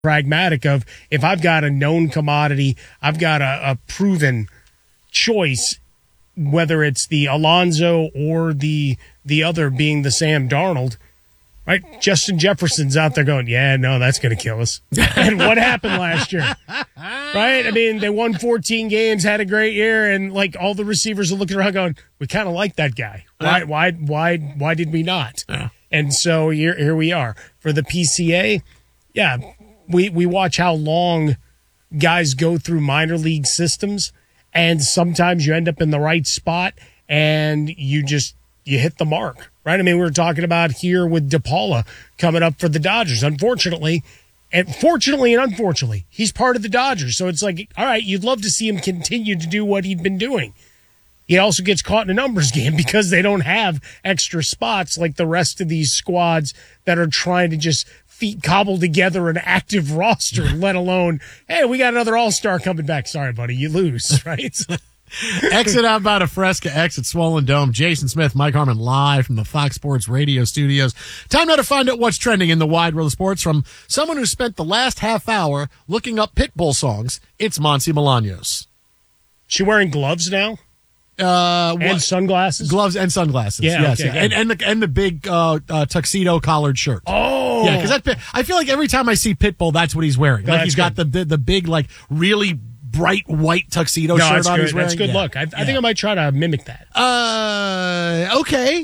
pragmatic of if I've got a known commodity, I've got a proven choice, whether it's the Alonso or the other being the Sam Darnold, right? Justin Jefferson's out there going, yeah, no, that's going to kill us. And what happened last year? Right? I mean, they won 14 games, had a great year, and like all the receivers are looking around going, we kind of like that guy. Why did we not? Yeah. And so here we are. For the PCA, yeah, we watch how long guys go through minor league systems, and sometimes you end up in the right spot and you hit the mark, right? I mean, we were talking about here with DePaula coming up for the Dodgers. Fortunately and unfortunately, he's part of the Dodgers. So it's like, all right, you'd love to see him continue to do what he'd been doing. He also gets caught in a numbers game because they don't have extra spots like the rest of these squads that are trying to just cobble together an active roster, let alone, hey, we got another all-star coming back. Sorry, buddy, you lose, right? Exit out by Fresca, exit Swollen Dome. Jason Smith, Mike Harmon live from the Fox Sports Radio studios. Time now to find out what's trending in the wide world of sports from someone who spent the last half hour looking up Pitbull songs. It's Monty Bolaños. She wearing gloves now? And sunglasses? Gloves and sunglasses. Yeah, yes. okay, Yeah. And the big tuxedo collared shirt. Oh. Yeah, because I feel like every time I see Pitbull, that's what he's wearing. Like he's got the big, like, really bright white tuxedo shirt on. He's wearing. That's good look. I think I might try to mimic that. Okay.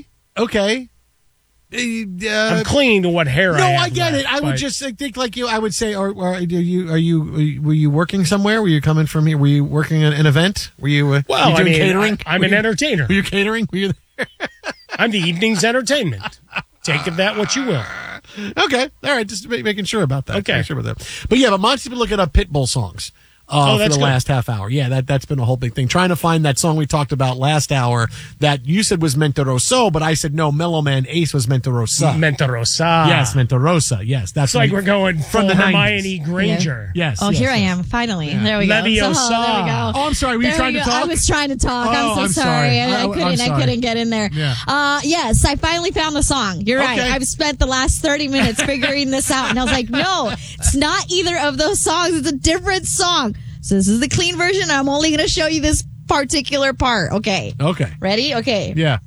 I'm clinging to what hair I have. No, I get it. I would just think like you. I would say, or were you working somewhere? Were you coming from here? Were you working an event? Were you? Well, you doing catering? I'm an entertainer. Were you catering? Were you there? I'm the evening's entertainment. Take of that what you will. Okay, all right. Just making sure about that. Okay, making sure about that. But yeah, but Monty's been looking up Pitbull songs. For the last half hour. Yeah, that's been a whole big thing. Trying to find that song we talked about last hour that you said was Mentiroso, but I said no, Mellow Man Ace was Mentirosa. Mentirosa. Yes, Mentirosa. Yes, that's it's like we're going from the Hermione Granger. Yeah. Yes. Oh, yes, here I am. Finally. Yeah. There we go. Leviosa. So, there we go. Oh, I'm sorry. Were you trying to talk? I was trying to talk. Oh, I'm so sorry. I couldn't get in there. Yeah. Yes, I finally found the song. You're right. Okay. I've spent the last 30 minutes figuring this out, and I was like, no, it's not either of those songs. It's a different song. So this is the clean version. I'm only going to show you this particular part. Okay. Okay. Ready? Okay. Yeah.